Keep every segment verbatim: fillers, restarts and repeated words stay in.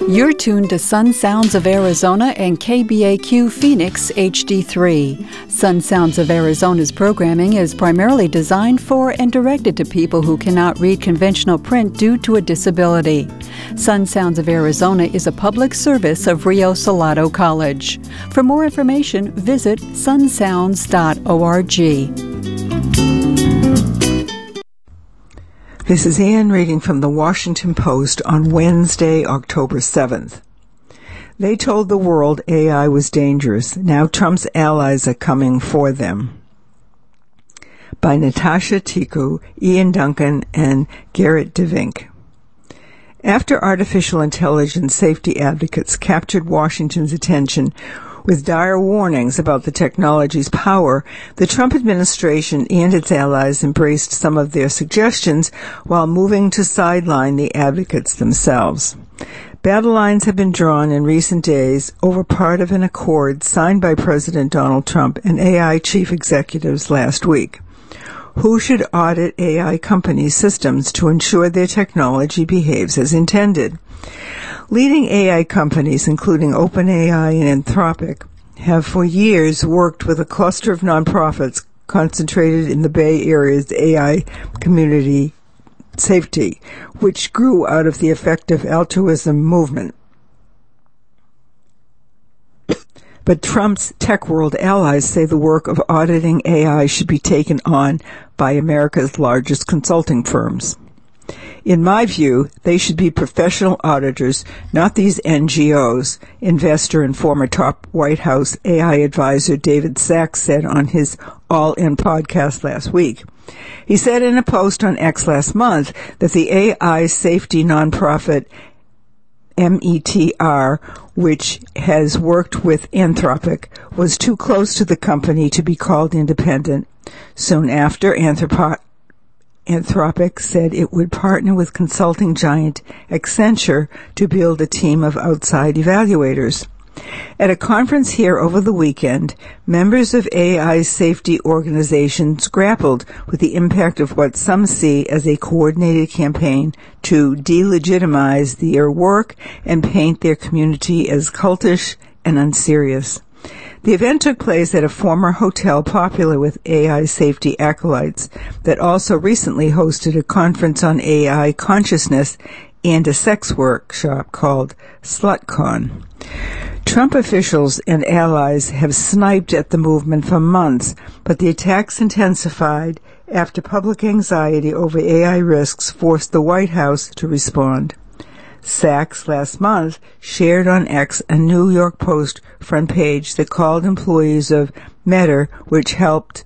You're tuned to Sun Sounds of Arizona and K B A Q Phoenix H D three. Sun Sounds of Arizona's programming is primarily designed for and directed to people who cannot read conventional print due to a disability. Sun Sounds of Arizona is a public service of Rio Salado College. For more information, visit sun sounds dot org. This is Ann reading from the Washington Post on Wednesday, October seventh. They told the world A I was dangerous. Now Trump's allies are coming for them. By Natasha Tiku, Ian Duncan, and Garrett DeVink. After artificial intelligence safety advocates captured Washington's attention with dire warnings about the technology's power, the Trump administration and its allies embraced some of their suggestions while moving to sideline the advocates themselves. Battle lines have been drawn in recent days over part of an accord signed by President Donald Trump and A I chief executives last week. Who should audit A I companies' systems to ensure their technology behaves as intended? Leading A I companies, including OpenAI and Anthropic, have for years worked with a cluster of nonprofits concentrated in the Bay Area's A I community safety, which grew out of the effective altruism movement. But Trump's tech world allies say the work of auditing A I should be taken on by America's largest consulting firms. In my view, they should be professional auditors, not these N G Os, investor and former top White House A I advisor David Sacks said on his All In podcast last week. He said in a post on X last month that the A I safety nonprofit M E T R, which has worked with Anthropic, was too close to the company to be called independent. Soon after, Anthropic Anthropic said it would partner with consulting giant Accenture to build a team of outside evaluators. At a conference here over the weekend, members of A I safety organizations grappled with the impact of what some see as a coordinated campaign to delegitimize their work and paint their community as cultish and unserious. The event took place at a former hotel popular with A I safety acolytes that also recently hosted a conference on A I consciousness and a sex workshop called SlutCon. Trump officials and allies have sniped at the movement for months, but the attacks intensified after public anxiety over A I risks forced the White House to respond. Sacks last month shared on X a New York Post front page that called employees of Meta, which helped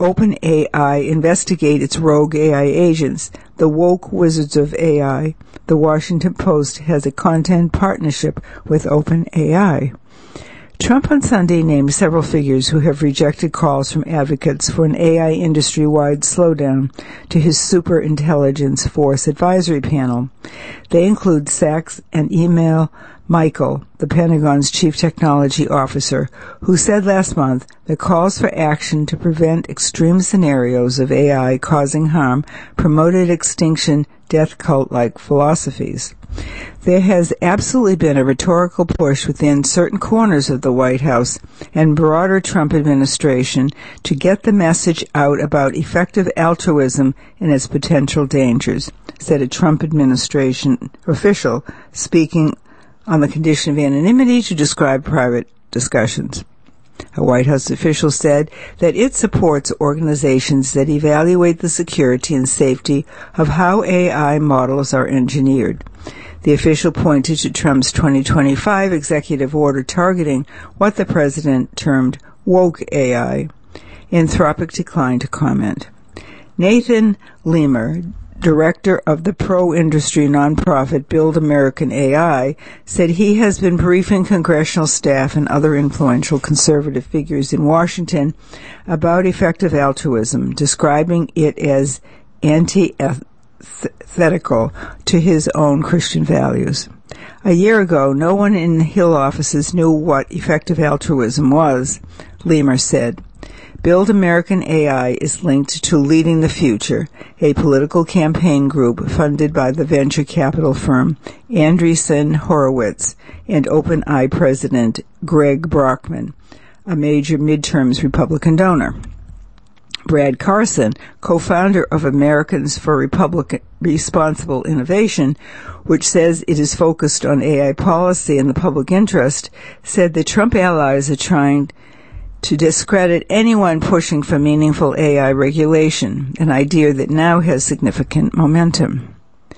OpenAI investigate its rogue A I agents, the woke wizards of A I. The Washington Post has a content partnership with OpenAI. Trump on Sunday named several figures who have rejected calls from advocates for an A I industry-wide slowdown to his Superintelligence Force Advisory Panel. They include Sacks and Emil Michael, the Pentagon's chief technology officer, who said last month that calls for action to prevent extreme scenarios of A I causing harm promoted extinction death cult-like philosophies. There has absolutely been a rhetorical push within certain corners of the White House and broader Trump administration to get the message out about effective altruism and its potential dangers, said a Trump administration official speaking on the condition of anonymity to describe private discussions. A White House official said that it supports organizations that evaluate the security and safety of how A I models are engineered. The official pointed to Trump's twenty twenty-five executive order targeting what the president termed woke A I. Anthropic declined to comment. Nathan Lemur, director of the pro-industry nonprofit Build American A I, said he has been briefing congressional staff and other influential conservative figures in Washington about effective altruism, describing it as antithetical to his own Christian values. A year ago, no one in the Hill offices knew what effective altruism was, Lemur said. Build American A I is linked to Leading the Future, a political campaign group funded by the venture capital firm Andreessen Horowitz and OpenAI president Greg Brockman, a major midterms Republican donor. Brad Carson, co-founder of Americans for Republic Responsible Innovation, which says it is focused on A I policy and the public interest, said the Trump allies are trying to discredit anyone pushing for meaningful A I regulation, an idea that now has significant momentum.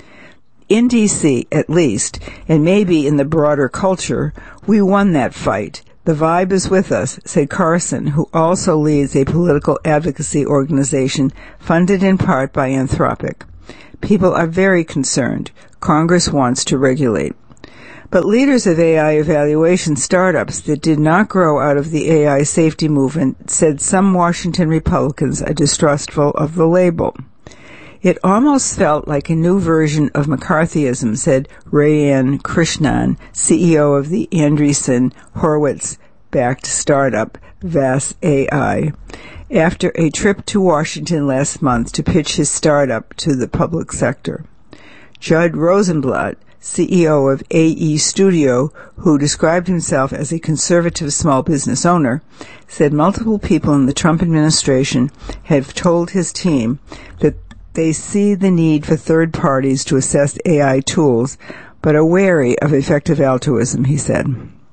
In D C, at least, and maybe in the broader culture, we won that fight. The vibe is with us, said Carson, who also leads a political advocacy organization funded in part by Anthropic. People are very concerned. Congress wants to regulate. But leaders of A I evaluation startups that did not grow out of the A I safety movement said some Washington Republicans are distrustful of the label. It almost felt like a new version of McCarthyism, said Rayanne Krishnan, C E O of the Andreessen Horowitz-backed startup Vas A I, after a trip to Washington last month to pitch his startup to the public sector. Judd Rosenblatt, C E O of A E Studio, who described himself as a conservative small business owner, said multiple people in the Trump administration have told his team that they see the need for third parties to assess A I tools, but are wary of effective altruism, he said.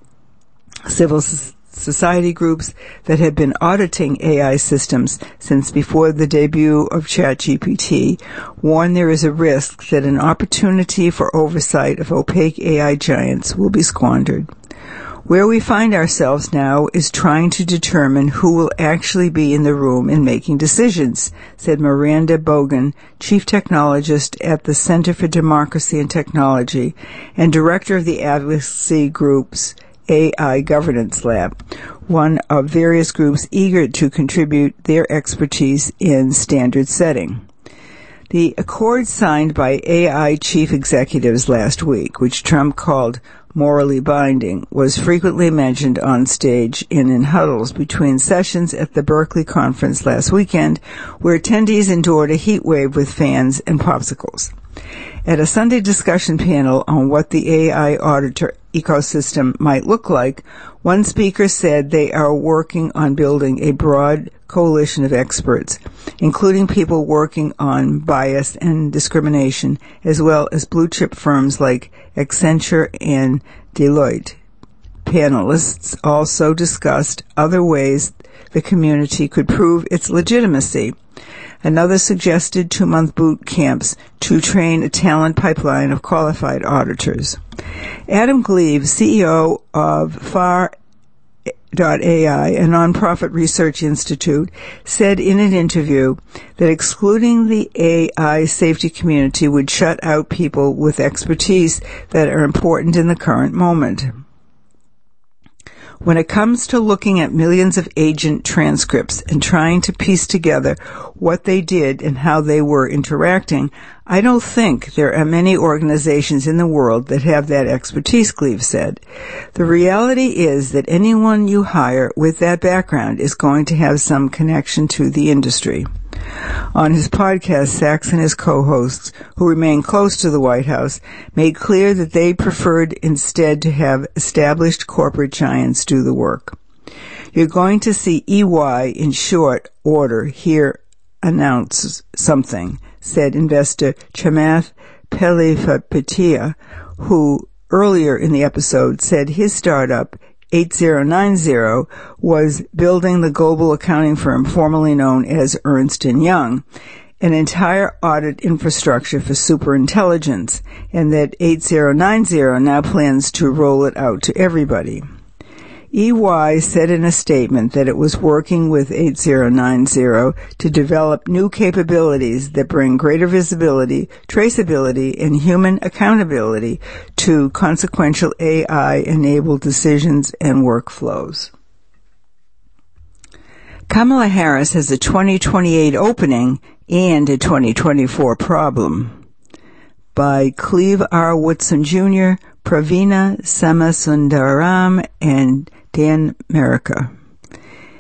Civil society groups that have been auditing A I systems since before the debut of ChatGPT warn there is a risk that an opportunity for oversight of opaque A I giants will be squandered. Where we find ourselves now is trying to determine who will actually be in the room in making decisions, said Miranda Bogan, chief technologist at the Center for Democracy and Technology and director of the advocacy group's A I Governance Lab, one of various groups eager to contribute their expertise in standard setting. The accord signed by A I chief executives last week, which Trump called morally binding, was frequently mentioned on stage and in huddles between sessions at the Berkeley conference last weekend, where attendees endured a heat wave with fans and popsicles. At a Sunday discussion panel on what the A I auditor ecosystem might look like, one speaker said they are working on building a broad coalition of experts, including people working on bias and discrimination, as well as blue-chip firms like Accenture and Deloitte. Panelists also discussed other ways the community could prove its legitimacy. Another suggested two-month boot camps to train a talent pipeline of qualified auditors. Adam Gleave, C E O of Far A I, a nonprofit research institute, said in an interview that excluding the A I safety community would shut out people with expertise that are important in the current moment. When it comes to looking at millions of agent transcripts and trying to piece together what they did and how they were interacting, I don't think there are many organizations in the world that have that expertise, Gleave said. The reality is that anyone you hire with that background is going to have some connection to the industry. On his podcast, Sachs and his co-hosts, who remain close to the White House, made clear that they preferred instead to have established corporate giants do the work. You're going to see E Y in short order here announce something, said investor Chamath Palihapitiya, who earlier in the episode said his startup eighty ninety was building the global accounting firm formerly known as Ernst and Young, an entire audit infrastructure for superintelligence, and that eighty ninety now plans to roll it out to everybody. E Y said in a statement that it was working with eighty ninety to develop new capabilities that bring greater visibility, traceability, and human accountability to consequential A I-enabled decisions and workflows. Kamala Harris has a twenty twenty-eight opening and a twenty twenty-four problem. By Cleve R. Woodson Junior, Pravina Samasundaram, and Dan Merica.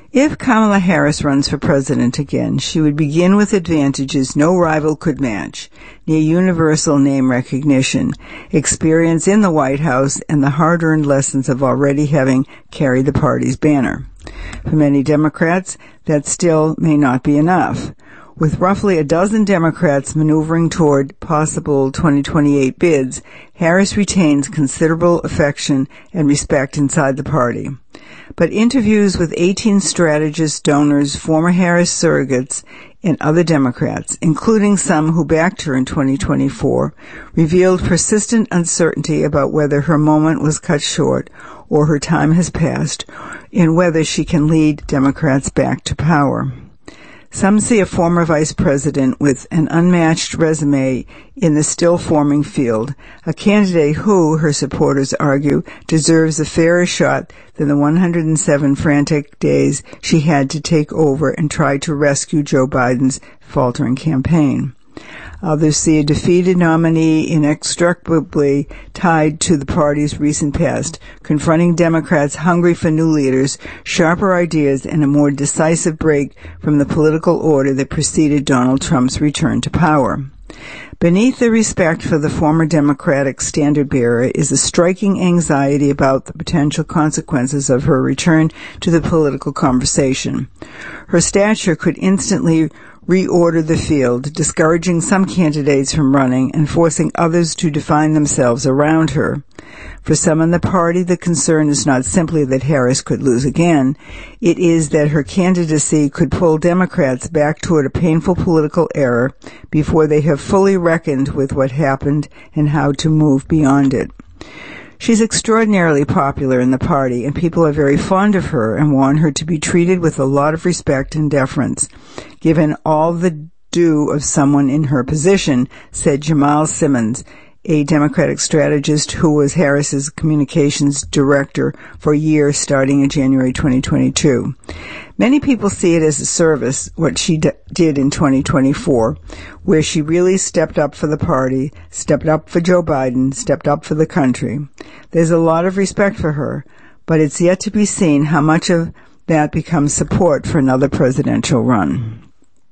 If Kamala Harris runs for president again, she would begin with advantages no rival could match: near universal name recognition, experience in the White House, and the hard-earned lessons of already having carried the party's banner. For many Democrats, that still may not be enough. With roughly a dozen Democrats maneuvering toward possible twenty twenty-eight bids, Harris retains considerable affection and respect inside the party. But interviews with eighteen strategists, donors, former Harris surrogates, and other Democrats, including some who backed her in twenty twenty-four, revealed persistent uncertainty about whether her moment was cut short or her time has passed, and whether she can lead Democrats back to power. Some see a former vice president with an unmatched resume in the still-forming field, a candidate who, her supporters argue, deserves a fairer shot than the one hundred seven frantic days she had to take over and try to rescue Joe Biden's faltering campaign. Others see a defeated nominee inextricably tied to the party's recent past, confronting Democrats hungry for new leaders, sharper ideas, and a more decisive break from the political order that preceded Donald Trump's return to power. Beneath the respect for the former Democratic standard-bearer is a striking anxiety about the potential consequences of her return to the political conversation. Her stature could instantly reorder the field, discouraging some candidates from running and forcing others to define themselves around her. For some in the party, the concern is not simply that Harris could lose again. It is that her candidacy could pull Democrats back toward a painful political era before they have fully reckoned with what happened and how to move beyond it. She's extraordinarily popular in the party, and people are very fond of her and want her to be treated with a lot of respect and deference, given all the due of someone in her position, said Jamal Simmons, a Democratic strategist who was Harris's communications director for years starting in January twenty twenty-two. Many people see it as a service, what she d- did in twenty twenty-four, where she really stepped up for the party, stepped up for Joe Biden, stepped up for the country. There's a lot of respect for her, but it's yet to be seen how much of that becomes support for another presidential run.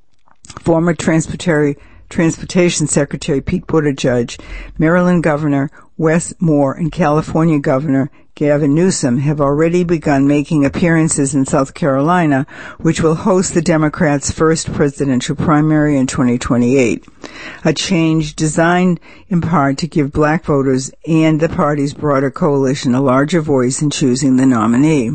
Former transportary Transportation Secretary Pete Buttigieg, Maryland Governor Wes Moore, and California Governor Gavin Newsom have already begun making appearances in South Carolina, which will host the Democrats' first presidential primary in twenty twenty-eight, a change designed in part to give black voters and the party's broader coalition a larger voice in choosing the nominee.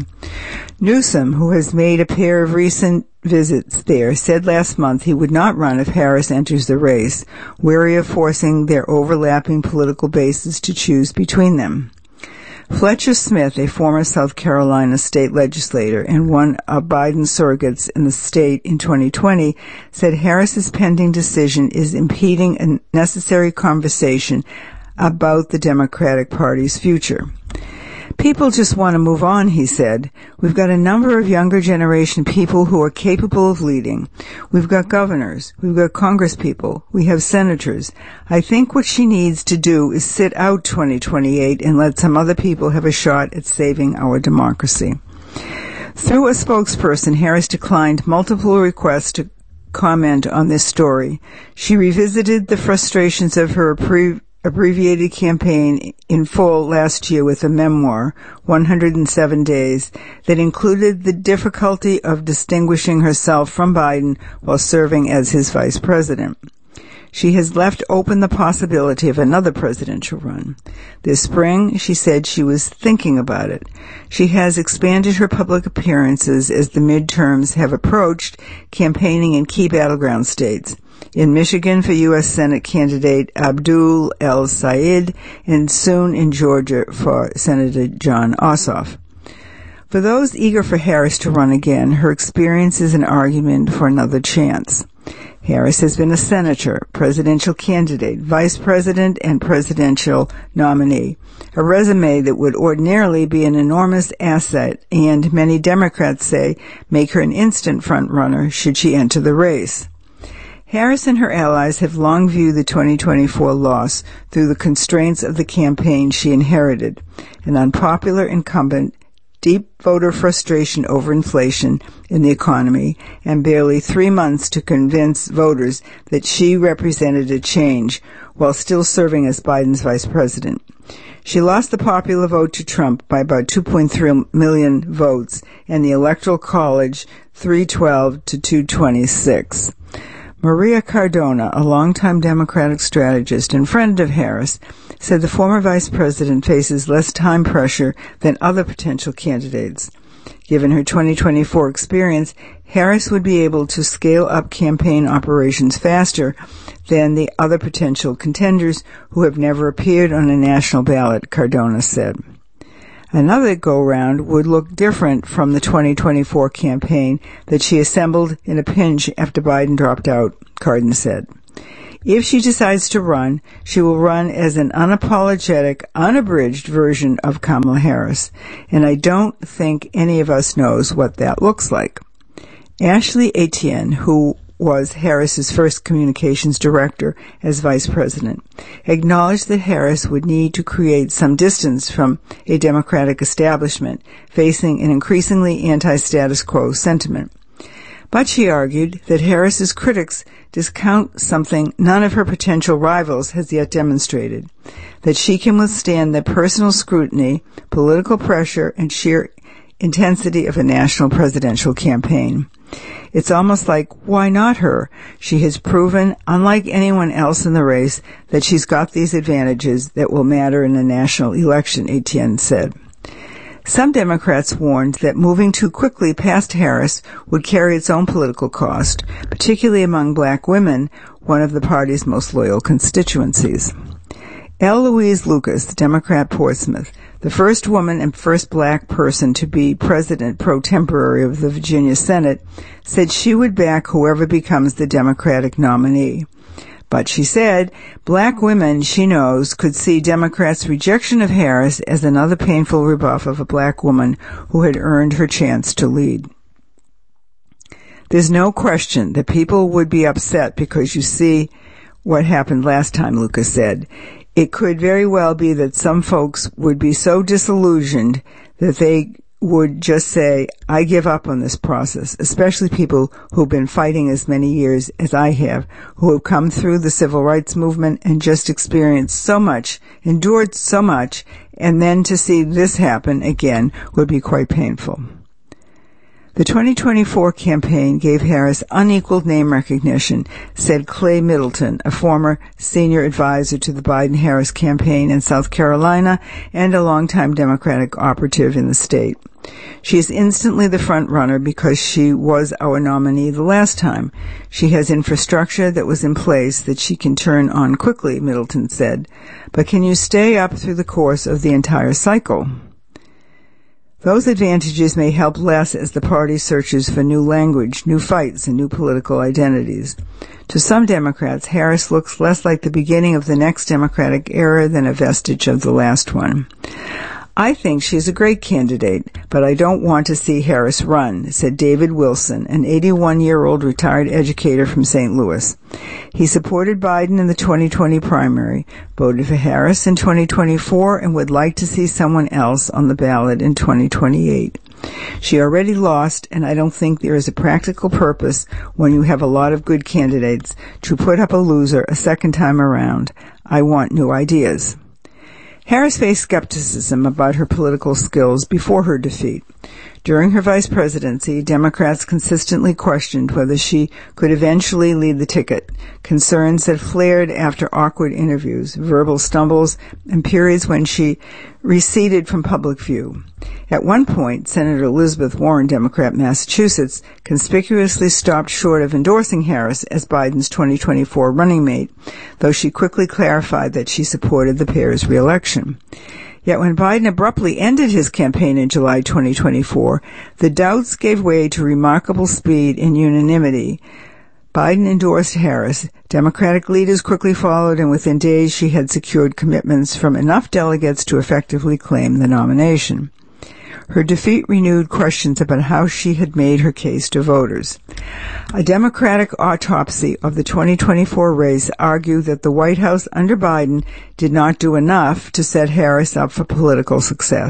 Newsom, who has made a pair of recent visits there, said last month he would not run if Harris enters the race, wary of forcing their overlapping political bases to choose between them. Fletcher Smith, a former South Carolina state legislator and one of Biden's surrogates in the state in twenty twenty, said Harris's pending decision is impeding a necessary conversation about the Democratic Party's future. People just want to move on, he said. We've got a number of younger generation people who are capable of leading. We've got governors. We've got congresspeople. We have senators. I think what she needs to do is sit out twenty twenty-eight and let some other people have a shot at saving our democracy. Through a spokesperson, Harris declined multiple requests to comment on this story. She revisited the frustrations of her pre- abbreviated campaign in full last year with a memoir, one hundred seven days, that included the difficulty of distinguishing herself from Biden while serving as his vice president. She has left open the possibility of another presidential run. This spring, she said she was thinking about it. She has expanded her public appearances as the midterms have approached, campaigning in key battleground states. In Michigan for U S Senate candidate Abdul El-Sayed, and soon in Georgia for Senator Jon Ossoff. For those eager for Harris to run again, her experience is an argument for another chance. Harris has been a senator, presidential candidate, vice president, and presidential nominee, a resume that would ordinarily be an enormous asset and, many Democrats say, make her an instant front-runner should she enter the race. Harris and her allies have long viewed the twenty twenty-four loss through the constraints of the campaign she inherited, an unpopular incumbent deep voter frustration over inflation in the economy, and barely three months to convince voters that she represented a change while still serving as Biden's vice president. She lost the popular vote to Trump by about two point three million votes, and the Electoral College three twelve to two twenty-six. Maria Cardona, a longtime Democratic strategist and friend of Harris, said the former vice president faces less time pressure than other potential candidates. Given her twenty twenty-four experience, Harris would be able to scale up campaign operations faster than the other potential contenders who have never appeared on a national ballot, Cardona said. Another go-round would look different from the twenty twenty-four campaign that she assembled in a pinch after Biden dropped out, Cardin said. If she decides to run, she will run as an unapologetic, unabridged version of Kamala Harris, and I don't think any of us knows what that looks like. Ashley Etienne, who was Harris's first communications director as vice president, acknowledged that Harris would need to create some distance from a Democratic establishment facing an increasingly anti-status quo sentiment. But she argued that Harris's critics discount something none of her potential rivals has yet demonstrated, that she can withstand the personal scrutiny, political pressure, and sheer intensity of a national presidential campaign. It's almost like, why not her? She has proven, unlike anyone else in the race, that she's got these advantages that will matter in a national election, Etienne said. Some Democrats warned that moving too quickly past Harris would carry its own political cost, particularly among black women, one of the party's most loyal constituencies. L. Louise Lucas, Democrat Portsmouth, the first woman and first black person to be president pro tempore of the Virginia Senate, said she would back whoever becomes the Democratic nominee. But she said, black women, she knows, could see Democrats' rejection of Harris as another painful rebuff of a black woman who had earned her chance to lead. There's no question that people would be upset because you see what happened last time, Lucas said. It could very well be that some folks would be so disillusioned that they would just say, I give up on this process, especially people who've been fighting as many years as I have, who have come through the civil rights movement and just experienced so much, endured so much, and then to see this happen again would be quite painful. The twenty twenty-four campaign gave Harris unequaled name recognition, said Clay Middleton, a former senior advisor to the Biden-Harris campaign in South Carolina and a longtime Democratic operative in the state. She is instantly the front runner because she was our nominee the last time. She has infrastructure that was in place that she can turn on quickly, Middleton said. But can you stay up through the course of the entire cycle? Those advantages may help less as the party searches for new language, new fights, and new political identities. To some Democrats, Harris looks less like the beginning of the next Democratic era than a vestige of the last one. I think she's a great candidate, but I don't want to see Harris run, said David Wilson, an eighty-one-year-old retired educator from Saint Louis. He supported Biden in the twenty twenty primary, voted for Harris in twenty twenty-four, and would like to see someone else on the ballot in twenty twenty-eight. She already lost, and I don't think there is a practical purpose when you have a lot of good candidates to put up a loser a second time around. I want new ideas. Harris faced skepticism about her political skills before her defeat. During her vice presidency, Democrats consistently questioned whether she could eventually lead the ticket, concerns that flared after awkward interviews, verbal stumbles, and periods when she receded from public view. At one point, Senator Elizabeth Warren, Democrat, Massachusetts, conspicuously stopped short of endorsing Harris as Biden's twenty twenty-four running mate, though she quickly clarified that she supported the pair's reelection. Yet when Biden abruptly ended his campaign in July twenty twenty-four, the doubts gave way to remarkable speed and unanimity. Biden endorsed Harris. Democratic leaders quickly followed, and within days she had secured commitments from enough delegates to effectively claim the nomination. Her defeat renewed questions about how she had made her case to voters. A Democratic autopsy of the twenty twenty-four race argued that the White House under Biden did not do enough to set Harris up for political success.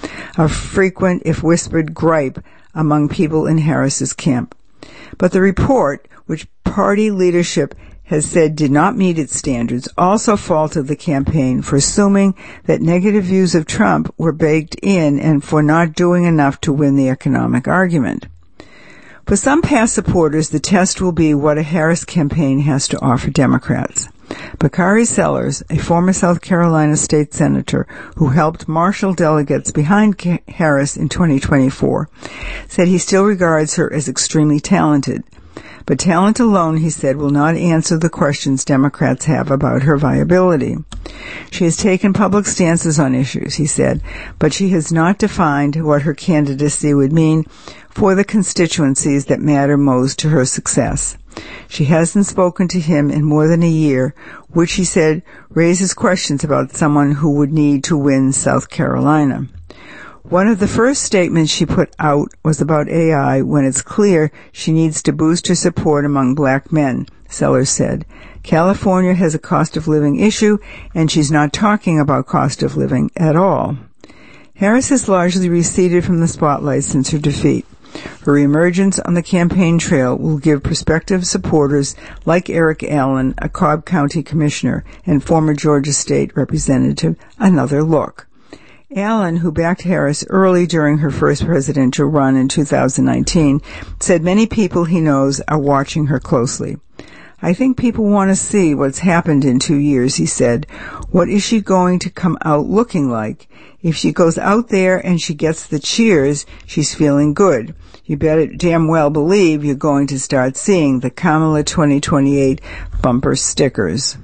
a frequent, if whispered, gripe among people in Harris's camp. But the report, which party leadership has said did not meet its standards, also faulted the campaign for assuming that negative views of Trump were baked in and for not doing enough to win the economic argument. For some past supporters, the test will be what a Harris campaign has to offer Democrats. Bakari Sellers, a former South Carolina state senator who helped marshal delegates behind Harris in twenty twenty-four, said he still regards her as extremely talented. But talent alone, he said, will not answer the questions Democrats have about her viability. She has taken public stances on issues, he said, but she has not defined what her candidacy would mean for the constituencies that matter most to her success. She hasn't spoken to him in more than a year, which he said raises questions about someone who would need to win South Carolina. One of the first statements she put out was about A I when it's clear she needs to boost her support among black men, Sellers said. California has a cost of living issue, and she's not talking about cost of living at all. Harris has largely receded from the spotlight since her defeat. Her reemergence on the campaign trail will give prospective supporters like Eric Allen, a Cobb County commissioner and former Georgia state representative, another look. Allen, who backed Harris early during her first presidential run in two thousand nineteen, said many people he knows are watching her closely. I think people want to see what's happened in two years, he said. What is she going to come out looking like? If she goes out there and she gets the cheers, she's feeling good. You better damn well believe you're going to start seeing the Kamala twenty twenty-eight bumper stickers.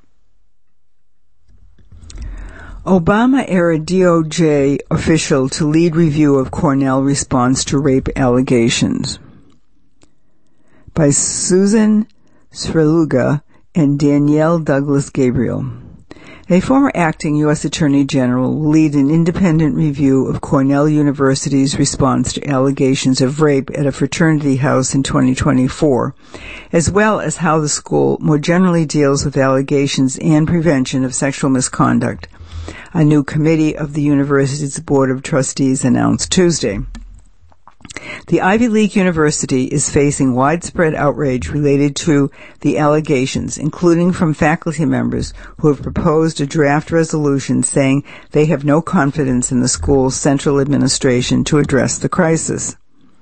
Obama-era D O J official to lead review of Cornell response to rape allegations. By Susan Sreluga and Danielle Douglas Gabriel. A former acting U S Attorney General will lead an independent review of Cornell University's response to allegations of rape at a fraternity house in twenty twenty-four, as well as how the school more generally deals with allegations and prevention of sexual misconduct, a new committee of the university's Board of Trustees announced Tuesday. The Ivy League University is facing widespread outrage related to the allegations, including from faculty members who have proposed a draft resolution saying they have no confidence in the school's central administration to address the crisis.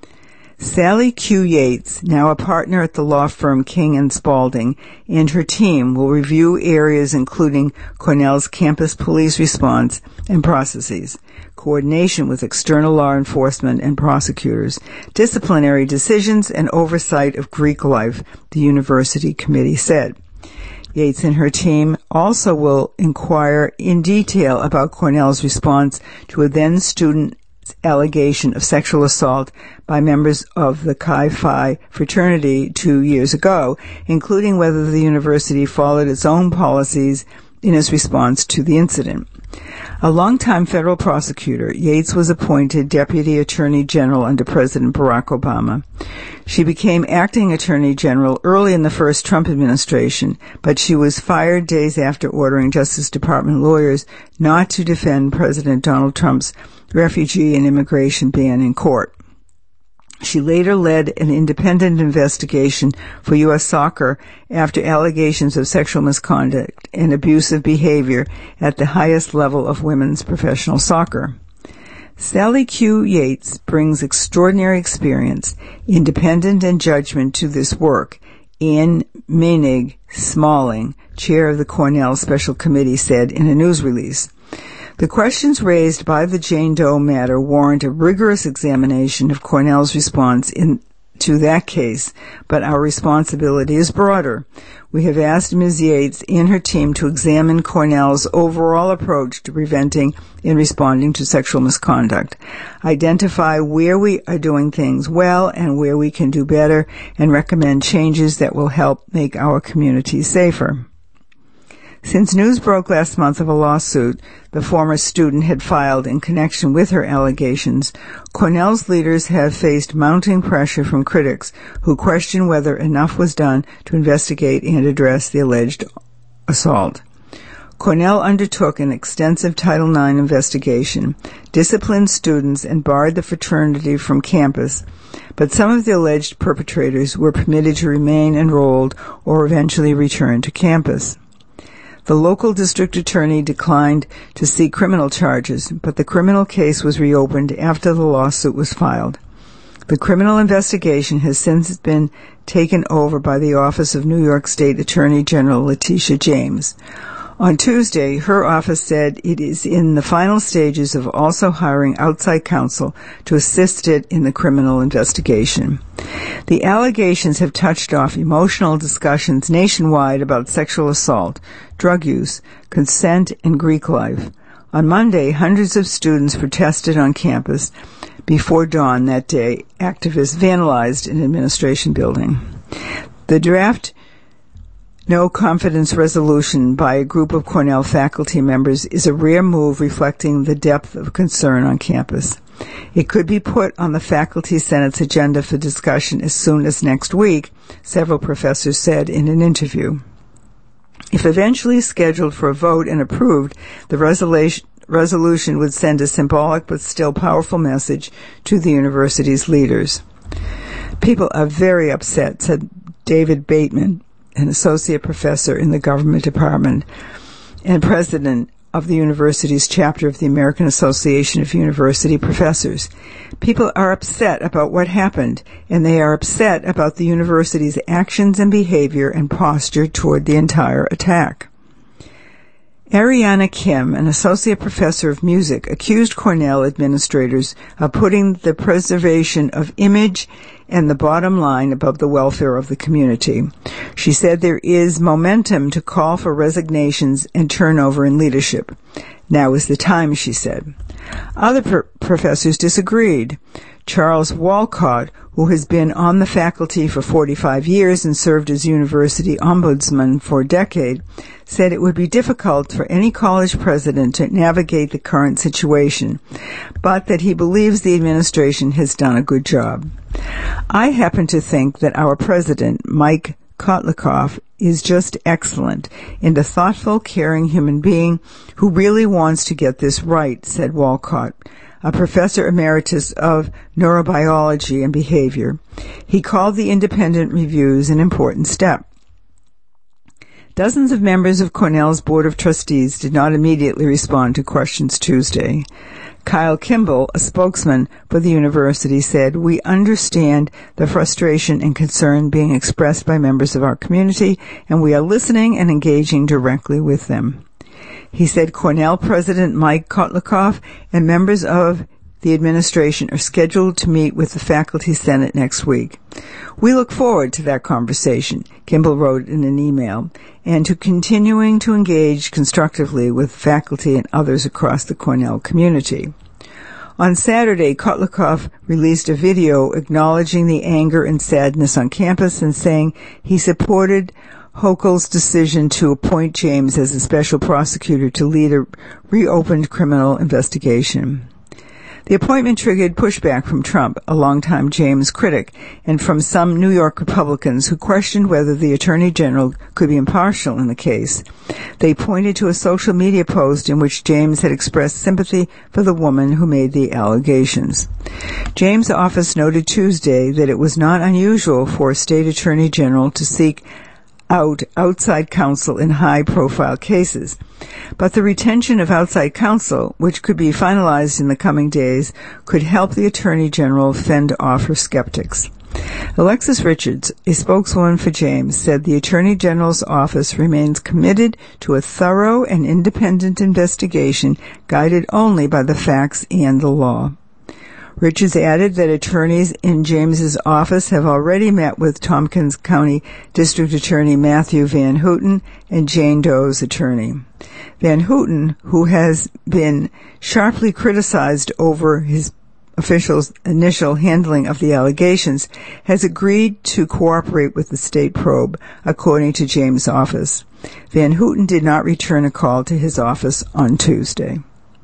Sally Q. Yates, now a partner at the law firm King and Spalding, and her team will review areas including Cornell's campus police response and processes, coordination with external law enforcement and prosecutors, disciplinary decisions, and oversight of Greek life, the university committee said. Yates and her team also will inquire in detail about Cornell's response to a then-student allegation of sexual assault by members of the Chi Phi fraternity two years ago, including whether the university followed its own policies in its response to the incident. A longtime federal prosecutor, Yates was appointed Deputy Attorney General under President Barack Obama. She became acting Attorney General early in the first Trump administration, but she was fired days after ordering Justice Department lawyers not to defend President Donald Trump's refugee and immigration ban in court. She later led an independent investigation for U S Soccer after allegations of sexual misconduct and abusive behavior at the highest level of women's professional soccer. Sally Q. Yates brings extraordinary experience, independence, and judgment to this work. Ann Menig Smalling, chair of the Cornell Special Committee, said in a news release. The questions raised by the Jane Doe matter warrant a rigorous examination of Cornell's response in, to that case, but our responsibility is broader. We have asked Miz Yates and her team to examine Cornell's overall approach to preventing and responding to sexual misconduct, identify where we are doing things well and where we can do better, and recommend changes that will help make our communities safer. Since news broke last month of a lawsuit the former student had filed in connection with her allegations, Cornell's leaders have faced mounting pressure from critics who question whether enough was done to investigate and address the alleged assault. Cornell undertook an extensive Title nine investigation, disciplined students, and barred the fraternity from campus, but some of the alleged perpetrators were permitted to remain enrolled or eventually return to campus. The local district attorney declined to seek criminal charges, but the criminal case was reopened after the lawsuit was filed. The criminal investigation has since been taken over by the Office of New York State Attorney General Letitia James. On Tuesday, her office said it is in the final stages of also hiring outside counsel to assist it in the criminal investigation. The allegations have touched off emotional discussions nationwide about sexual assault, drug use, consent, and Greek life. On Monday, hundreds of students protested on campus. Before dawn that day, activists vandalized an administration building. The draft no confidence resolution by a group of Cornell faculty members is a rare move reflecting the depth of concern on campus. It could be put on the Faculty Senate's agenda for discussion as soon as next week, several professors said in an interview. If eventually scheduled for a vote and approved, the resolution resolution would send a symbolic but still powerful message to the university's leaders. People are very upset, said David Bateman, an associate professor in the government department and president of the university's chapter of the American Association of University Professors. People are upset about what happened, and they are upset about the university's actions and behavior and posture toward the entire attack. Ariana Kim, an associate professor of music, accused Cornell administrators of putting the preservation of image and the bottom line above the welfare of the community. She said there is momentum to call for resignations and turnover in leadership. Now is the time, she said. Other pr- professors disagreed. Charles Walcott, who has been on the faculty for forty-five years and served as university ombudsman for a decade, said it would be difficult for any college president to navigate the current situation, but that he believes the administration has done a good job. I happen to think that our president, Mike Kotlikoff, is just excellent and a thoughtful, caring human being who really wants to get this right, said Walcott, a professor emeritus of neurobiology and behavior. He called the independent reviews an important step. Dozens of members of Cornell's Board of Trustees did not immediately respond to questions Tuesday. Kyle Kimball, a spokesman for the university, said, "We understand the frustration and concern being expressed by members of our community, and we are listening and engaging directly with them." He said Cornell President Mike Kotlikoff and members of the administration are scheduled to meet with the Faculty Senate next week. "We look forward to that conversation," Kimball wrote in an email, "and to continuing to engage constructively with faculty and others across the Cornell community." On Saturday, Kotlikoff released a video acknowledging the anger and sadness on campus and saying he supported Hochul's decision to appoint James as a special prosecutor to lead a reopened criminal investigation. The appointment triggered pushback from Trump, a longtime James critic, and from some New York Republicans who questioned whether the Attorney General could be impartial in the case. They pointed to a social media post in which James had expressed sympathy for the woman who made the allegations. James' office noted Tuesday that it was not unusual for a state attorney general to seek out outside counsel in high-profile cases. But the retention of outside counsel, which could be finalized in the coming days, could help the Attorney General fend off her skeptics. Alexis Richards, a spokeswoman for James, said the Attorney General's office remains committed to a thorough and independent investigation guided only by the facts and the law. Richards added that attorneys in James's office have already met with Tompkins County District Attorney Matthew Van Houten and Jane Doe's attorney. Van Houten, who has been sharply criticized over his officials' initial handling of the allegations, has agreed to cooperate with the state probe, according to James' office. Van Houten did not return a call to his office on Tuesday.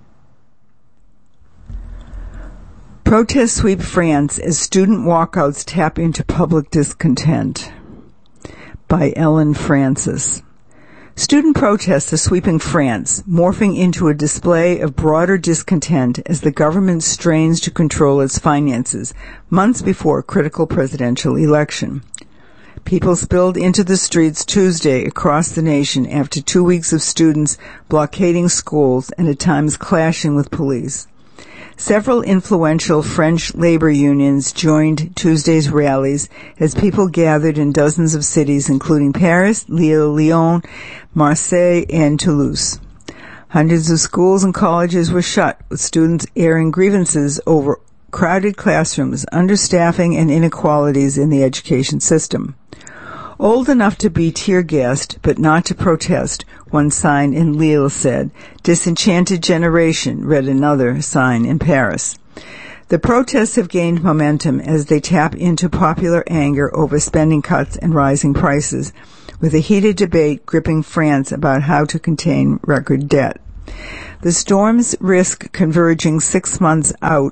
Protests sweep France as student walkouts tap into public discontent. By Ellen Francis. Student protests are sweeping France, morphing into a display of broader discontent as the government strains to control its finances, months before a critical presidential election. People spilled into the streets Tuesday across the nation after two weeks of students blockading schools and at times clashing with police. Several influential French labor unions joined Tuesday's rallies as people gathered in dozens of cities including Paris, Lille, Lyon, Marseille, and Toulouse. Hundreds of schools and colleges were shut, with students airing grievances over crowded classrooms, understaffing, and inequalities in the education system. Old enough to be tear-gassed, but not to protest, one sign in Lille said. Disenchanted generation, read another sign in Paris. The protests have gained momentum as they tap into popular anger over spending cuts and rising prices, with a heated debate gripping France about how to contain record debt. The storms risk converging six months out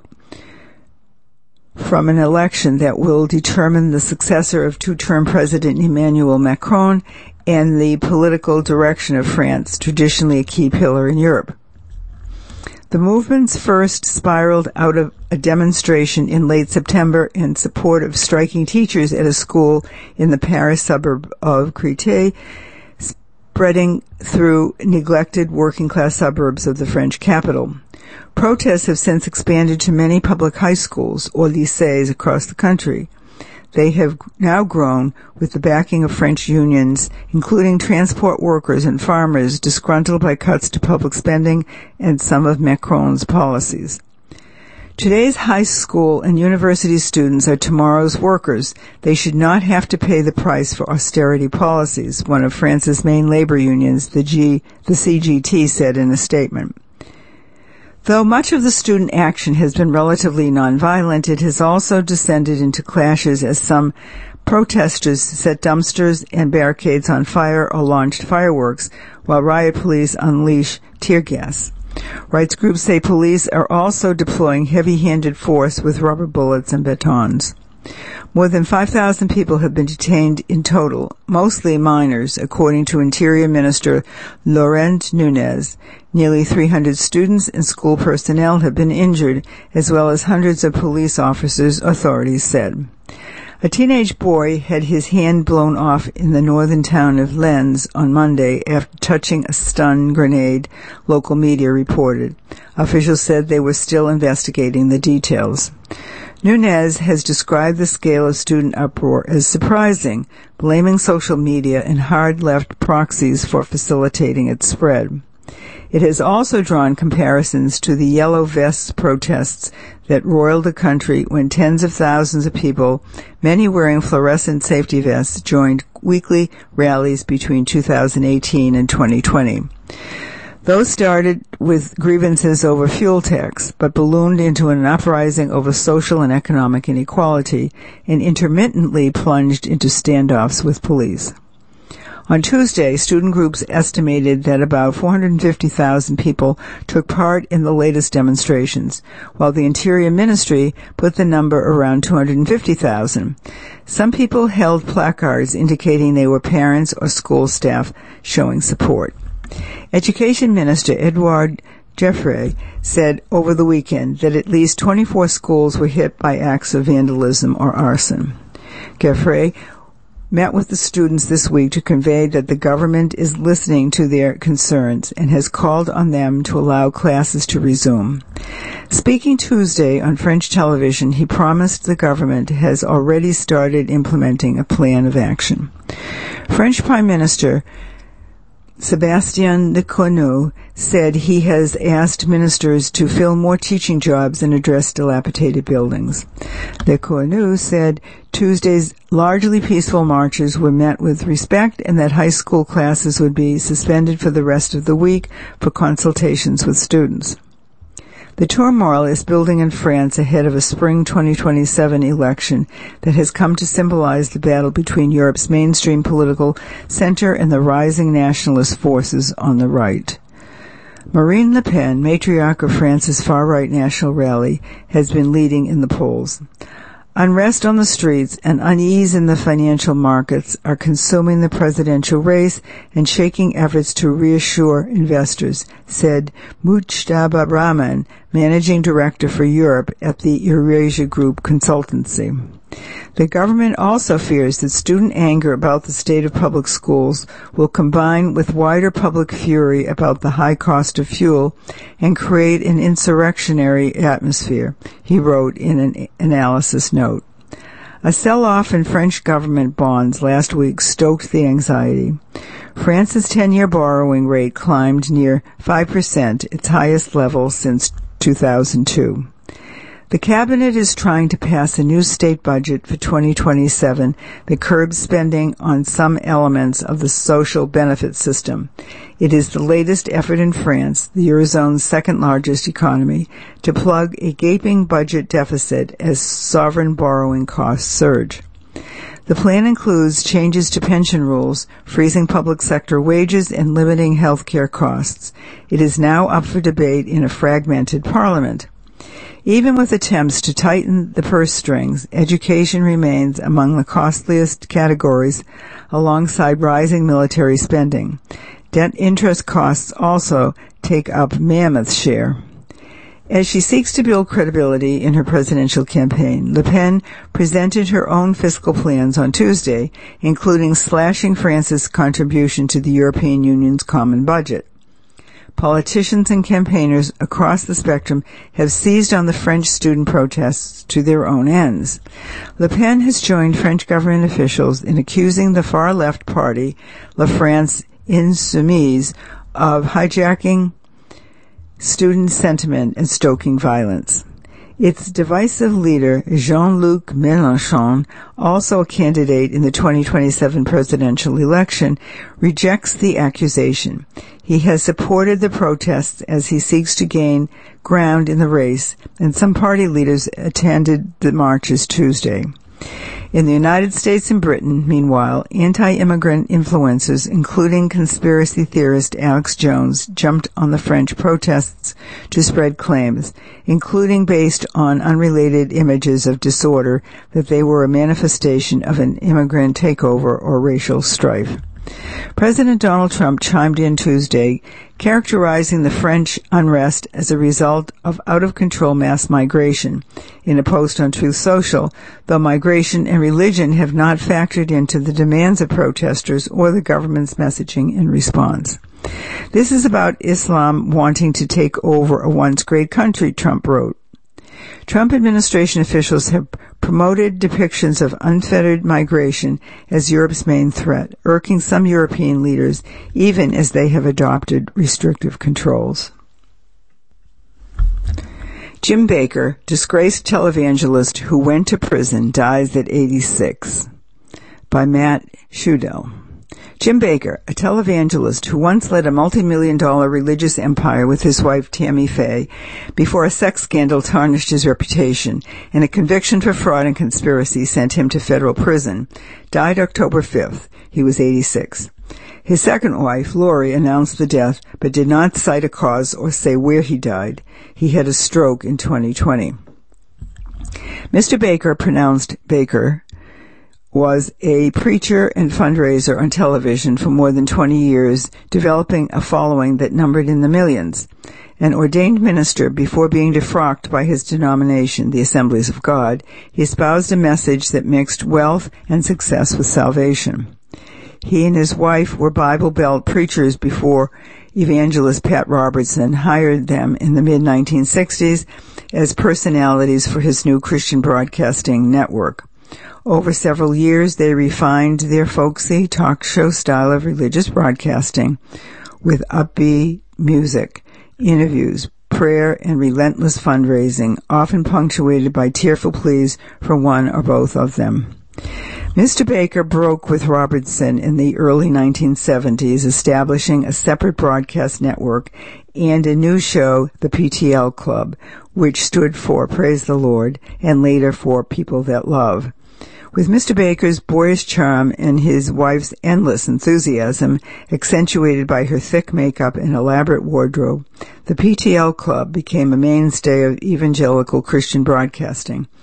from an election that will determine the successor of two-term President Emmanuel Macron and the political direction of France, traditionally a key pillar in Europe. The movement's first spiraled out of a demonstration in late September in support of striking teachers at a school in the Paris suburb of Créteil, spreading through neglected working-class suburbs of the French capital. Protests have since expanded to many public high schools or lycées across the country. They have now grown with the backing of French unions, including transport workers and farmers disgruntled by cuts to public spending and some of Macron's policies. Today's high school and university students are tomorrow's workers. They should not have to pay the price for austerity policies, one of France's main labor unions, the G, the C G T, said in a statement. Though much of the student action has been relatively nonviolent, it has also descended into clashes as some protesters set dumpsters and barricades on fire or launched fireworks, while riot police unleash tear gas. Rights groups say police are also deploying heavy-handed force with rubber bullets and batons. More than five thousand people have been detained in total, mostly minors, according to Interior Minister Laurent Nunez. Nearly three hundred students and school personnel have been injured, as well as hundreds of police officers, authorities said. A teenage boy had his hand blown off in the northern town of Lens on Monday after touching a stun grenade, local media reported. Officials said they were still investigating the details. Nunez has described the scale of student uproar as surprising, blaming social media and hard left proxies for facilitating its spread. It has also drawn comparisons to the Yellow Vests protests that roiled the country when tens of thousands of people, many wearing fluorescent safety vests, joined weekly rallies between two thousand eighteen and twenty twenty. Those started with grievances over fuel tax, but ballooned into an uprising over social and economic inequality, and intermittently plunged into standoffs with police. On Tuesday, student groups estimated that about four hundred fifty thousand people took part in the latest demonstrations, while the Interior Ministry put the number around two hundred fifty thousand. Some people held placards indicating they were parents or school staff showing support. Education Minister Edouard Geoffroy said over the weekend that at least twenty-four schools were hit by acts of vandalism or arson. Geoffroy met with the students this week to convey that the government is listening to their concerns and has called on them to allow classes to resume. Speaking Tuesday on French television, he promised the government has already started implementing a plan of action. French Prime Minister Sébastien Lecornu said he has asked ministers to fill more teaching jobs and address dilapidated buildings. Lecornu said Tuesday's largely peaceful marches were met with respect and that high school classes would be suspended for the rest of the week for consultations with students. The turmoil is building in France ahead of a spring twenty twenty-seven election that has come to symbolize the battle between Europe's mainstream political center and the rising nationalist forces on the right. Marine Le Pen, matriarch of France's far-right National Rally, has been leading in the polls. Unrest on the streets and unease in the financial markets are consuming the presidential race and shaking efforts to reassure investors, said Mujtaba Rahman, managing director for Europe at the Eurasia Group Consultancy. The government also fears that student anger about the state of public schools will combine with wider public fury about the high cost of fuel and create an insurrectionary atmosphere, he wrote in an analysis note. A sell-off in French government bonds last week stoked the anxiety. France's ten-year borrowing rate climbed near five percent, its highest level since two thousand two. The cabinet is trying to pass a new state budget for twenty twenty-seven that curbs spending on some elements of the social benefit system. It is the latest effort in France, the Eurozone's second-largest economy, to plug a gaping budget deficit as sovereign borrowing costs surge. The plan includes changes to pension rules, freezing public sector wages, and limiting health care costs. It is now up for debate in a fragmented parliament. Even with attempts to tighten the purse strings, education remains among the costliest categories alongside rising military spending. Debt interest costs also take up mammoth share. As she seeks to build credibility in her presidential campaign, Le Pen presented her own fiscal plans on Tuesday, including slashing France's contribution to the European Union's common budget. Politicians and campaigners across the spectrum have seized on the French student protests to their own ends. Le Pen has joined French government officials in accusing the far-left party, La France Insoumise, of hijacking student sentiment and stoking violence. Its divisive leader, Jean-Luc Mélenchon, also a candidate in the twenty twenty-seven presidential election, rejects the accusation. He has supported the protests as he seeks to gain ground in the race, and some party leaders attended the marches Tuesday. In the United States and Britain, meanwhile, anti-immigrant influencers, including conspiracy theorist Alex Jones, jumped on the French protests to spread claims, including based on unrelated images of disorder, that they were a manifestation of an immigrant takeover or racial strife. President Donald Trump chimed in Tuesday, characterizing the French unrest as a result of out-of-control mass migration. In a post on Truth Social, though migration and religion have not factored into the demands of protesters or the government's messaging in response. This is about Islam wanting to take over a once great country, Trump wrote. Trump administration officials have promoted depictions of unfettered migration as Europe's main threat, irking some European leaders, even as they have adopted restrictive controls. Jim Bakker, disgraced televangelist who went to prison, dies at eighty-six. By Matt Schudel. Jim Bakker, a televangelist who once led a multi-million dollar religious empire with his wife Tammy Faye, before a sex scandal tarnished his reputation and a conviction for fraud and conspiracy sent him to federal prison, died October fifth. He was eighty-six. His second wife, Lori, announced the death, but did not cite a cause or say where he died. He had a stroke in twenty twenty. Mister Bakker, pronounced Baker, was a preacher and fundraiser on television for more than twenty years, developing a following that numbered in the millions. An ordained minister, before being defrocked by his denomination, the Assemblies of God, he espoused a message that mixed wealth and success with salvation. He and his wife were Bible Belt preachers before evangelist Pat Robertson hired them in the mid nineteen sixties as personalities for his new Christian broadcasting network. Over several years, they refined their folksy talk show style of religious broadcasting with upbeat music, interviews, prayer, and relentless fundraising, often punctuated by tearful pleas for one or both of them. Mister Bakker broke with Robertson in the early nineteen seventies, establishing a separate broadcast network and a new show, the P T L Club, which stood for Praise the Lord and later for People That Love. With Mister Bakker's boyish charm and his wife's endless enthusiasm, accentuated by her thick makeup and elaborate wardrobe, the P T L Club became a mainstay of evangelical Christian broadcasting.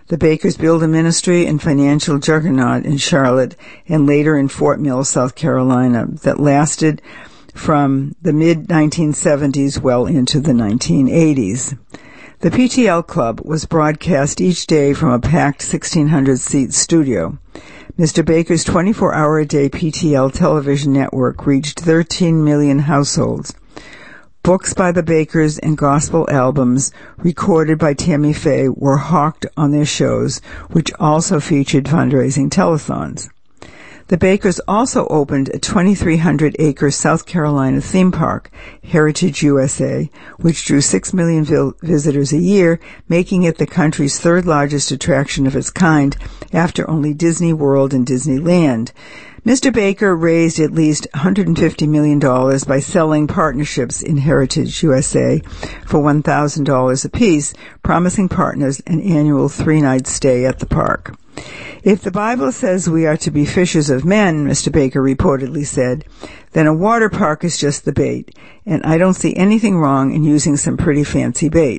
The Bakers built a ministry and financial juggernaut in Charlotte and later in Fort Mill, South Carolina, that lasted from the mid nineteen seventies well into the nineteen eighties. The P T L Club was broadcast each day from a packed sixteen hundred seat studio. Mister Baker's twenty-four hour a day P T L television network reached thirteen million households. Books by the Bakers and gospel albums recorded by Tammy Faye were hawked on their shows, which also featured fundraising telethons. The Bakers also opened a twenty-three hundred acre South Carolina theme park, Heritage U S A, which drew six million vil- visitors a year, making it the country's third largest attraction of its kind after only Disney World and Disneyland. Mister Baker raised at least one hundred fifty million dollars by selling partnerships in Heritage U S A for one thousand dollars apiece, promising partners an annual three-night stay at the park. If the Bible says we are to be fishers of men, Mister Baker reportedly said, then a water park is just the bait, and I don't see anything wrong in using some pretty fancy bait.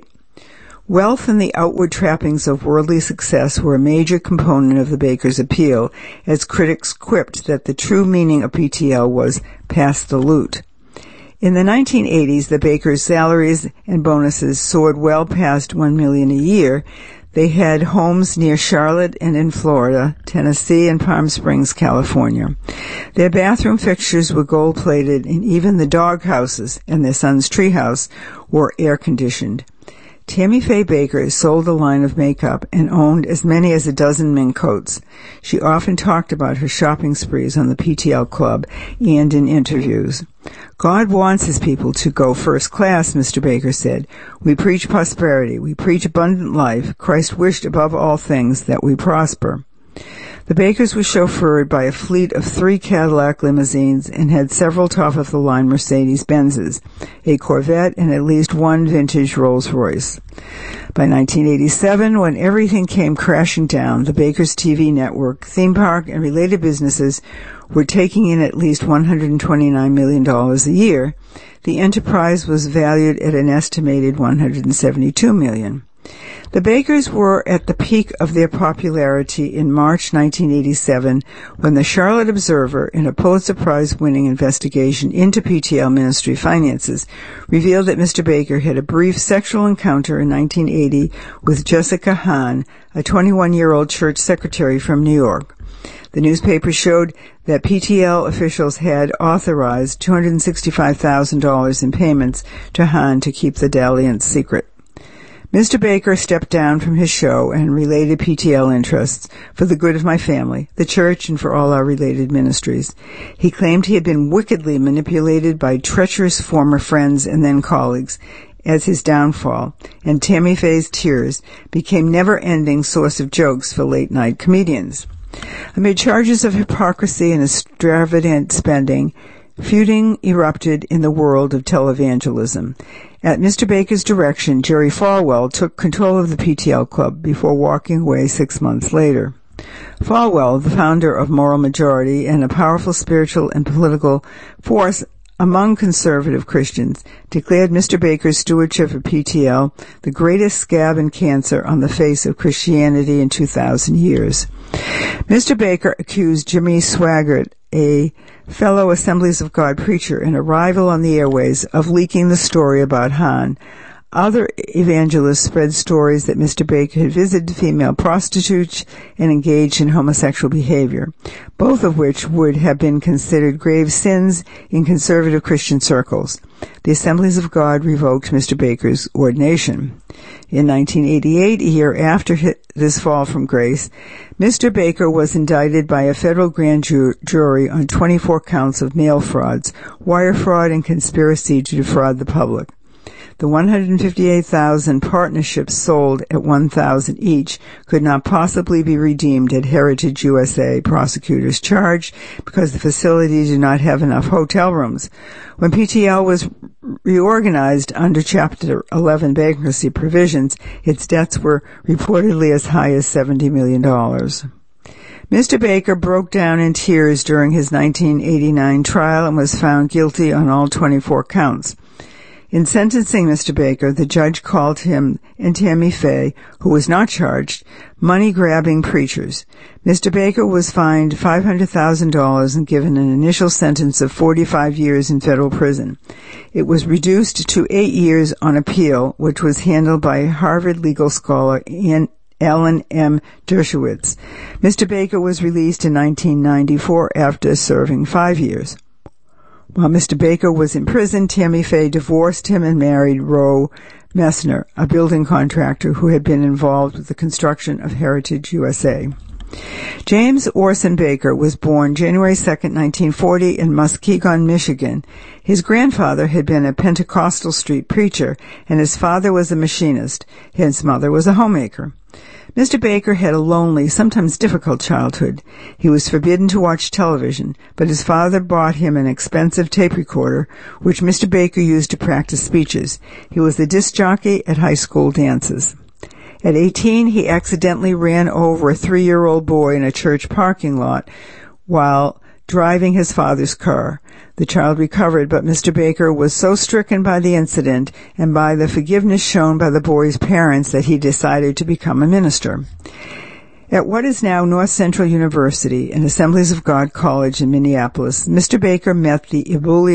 Wealth and the outward trappings of worldly success were a major component of the Bakers' appeal, as critics quipped that the true meaning of P T L was pass the loot. In the nineteen eighties, the Bakers' salaries and bonuses soared well past one million dollars a year. They had homes near Charlotte and in Florida, Tennessee, and Palm Springs, California. Their bathroom fixtures were gold-plated, and even the dog houses and their son's treehouse were air-conditioned. Tammy Faye Baker sold a line of makeup and owned as many as a dozen mink coats. She often talked about her shopping sprees on the P T L Club and in interviews. God wants his people to go first class, Mister Baker said. We preach prosperity. We preach abundant life. Christ wished above all things that we prosper. The Bakers were chauffeured by a fleet of three Cadillac limousines and had several top-of-the-line Mercedes-Benzes, a Corvette, and at least one vintage Rolls-Royce. By nineteen eighty-seven, when everything came crashing down, the Bakers T V network, theme park, and related businesses were taking in at least one hundred twenty-nine million dollars a year. The enterprise was valued at an estimated one hundred seventy-two million dollars. The Bakers were at the peak of their popularity in March nineteen eighty-seven when the Charlotte Observer, in a Pulitzer Prize-winning investigation into P T L ministry finances, revealed that Mister Baker had a brief sexual encounter in nineteen eighty with Jessica Hahn, a twenty-one-year-old church secretary from New York. The newspaper showed that P T L officials had authorized two hundred sixty-five thousand dollars in payments to Hahn to keep the dalliance secret. Mister Baker stepped down from his show and related P T L interests for the good of my family, the church, and for all our related ministries. He claimed he had been wickedly manipulated by treacherous former friends and then colleagues as his downfall, and Tammy Faye's tears became never-ending source of jokes for late-night comedians. Amid charges of hypocrisy and extravagant spending, feuding erupted in the world of televangelism. At Mister Baker's direction, Jerry Falwell took control of the P T L Club before walking away six months later. Falwell, the founder of Moral Majority and a powerful spiritual and political force among conservative Christians, declared Mister Baker's stewardship of P T L the greatest scab and cancer on the face of Christianity in two thousand years. Mister Baker accused Jimmy Swaggart, a fellow Assemblies of God preacher and a rival on the airways, of leaking the story about Hahn. Other evangelists spread stories that Mister Baker had visited female prostitutes and engaged in homosexual behavior, both of which would have been considered grave sins in conservative Christian circles. The Assemblies of God revoked Mister Baker's ordination. In nineteen eighty-eight, a year after his fall from grace, Mister Baker was indicted by a federal grand ju- jury on twenty-four counts of mail frauds, wire fraud, and conspiracy to defraud the public. The one hundred fifty-eight thousand partnerships sold at one thousand dollars each could not possibly be redeemed at Heritage U S A, prosecutors charged, because the facility did not have enough hotel rooms. When P T L was reorganized under Chapter eleven bankruptcy provisions, its debts were reportedly as high as seventy million dollars. Mister Baker broke down in tears during his nineteen eighty-nine trial and was found guilty on all twenty-four counts. In sentencing Mister Baker, the judge called him and Tammy Faye, who was not charged, money-grabbing preachers. Mister Baker was fined five hundred thousand dollars and given an initial sentence of forty-five years in federal prison. It was reduced to eight years on appeal, which was handled by Harvard legal scholar Ian Alan M. Dershowitz. Mister Baker was released in nineteen ninety-four after serving five years. While Mister Baker was in prison, Tammy Faye divorced him and married Roe Messner, a building contractor who had been involved with the construction of Heritage U S A. James Orson Baker was born January second, nineteen forty in Muskegon, Michigan. His grandfather had been a Pentecostal street preacher, and his father was a machinist. His mother was a homemaker. Mister Baker had a lonely, sometimes difficult childhood. He was forbidden to watch television, but his father bought him an expensive tape recorder, which Mister Baker used to practice speeches. He was the disc jockey at high school dances. At eighteen, he accidentally ran over a three-year-old boy in a church parking lot while driving his father's car. The child recovered, but Mister Baker was so stricken by the incident and by the forgiveness shown by the boy's parents that he decided to become a minister. At what is now North Central University and Assemblies of God College in Minneapolis, Mister Baker met the ebullient